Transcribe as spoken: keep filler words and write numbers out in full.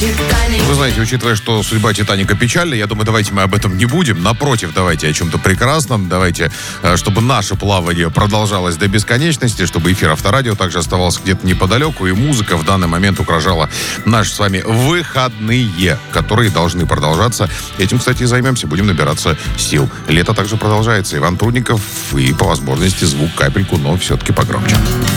Вы знаете, учитывая, что судьба «Титаника» печальна, я думаю, давайте мы об этом не будем. Напротив, давайте о чем-то прекрасном. Давайте, чтобы наше плавание продолжалось до бесконечности, чтобы эфир Авторадио также оставался где-то неподалеку, и музыка в данный момент украшала наши с вами выходные, которые должны продолжаться. Этим, кстати, и займемся. Будем набираться сил. Лето также продолжается. Иван Прудников и, по возможности, звук капельку, но все-таки погромче.